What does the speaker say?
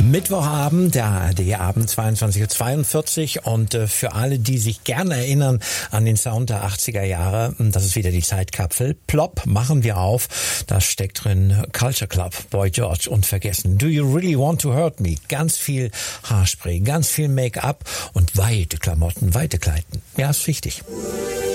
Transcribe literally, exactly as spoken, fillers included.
Mittwochabend, der A R D-Abend, zweiundzwanzig Uhr zweiundvierzig, und äh, für alle, die sich gerne erinnern an den Sound der achtziger Jahre, das ist wieder die Zeitkapsel. Plopp, machen wir auf. Da steckt drin Culture Club, Boy George, und vergessen. Do you really want to hurt me? Ganz viel Haarspray, ganz viel Make-up und weite Klamotten, weite Kleidung. Ja, ist wichtig.